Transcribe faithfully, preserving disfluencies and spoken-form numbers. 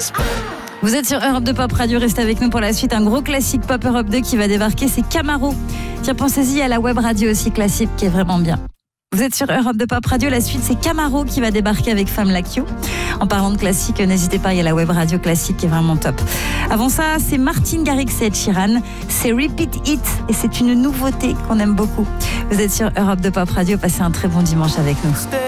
Vous êtes sur Europe deux Pop Radio, restez avec nous pour la suite. Un gros classique Pop Europe deux qui va débarquer, c'est Camaro. Tiens, pensez-y à la web radio aussi classique qui est vraiment bien. Vous êtes sur Europe deux Pop Radio, la suite c'est Camaro qui va débarquer avec Femme Like You. En parlant de classique, n'hésitez pas, il y a la web radio classique qui est vraiment top. Avant ça, c'est Martin Garrix et Ed Sheeran, c'est Repeat It et c'est une nouveauté qu'on aime beaucoup. Vous êtes sur Europe deux Pop Radio, passez un très bon dimanche avec nous.